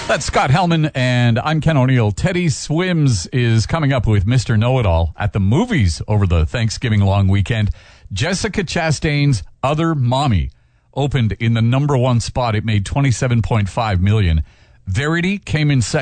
That's Scott Hellman, and I'm Ken O'Neill. Teddy Swims is coming up with Mr. Know-It-All at the movies over the Thanksgiving long weekend. Jessica Chastain's Other Mommy opened in the number one spot. It made $27.5 million. Verity came in second.